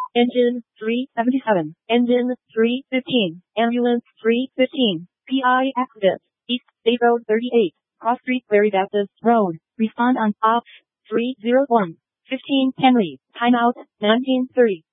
Engine 377. Engine 315. Ambulance 315. PI accident. East State Road 38. Cross Street Prairie Baptist Road. Respond on OPS 301. 15 Henry. Timeout 1930.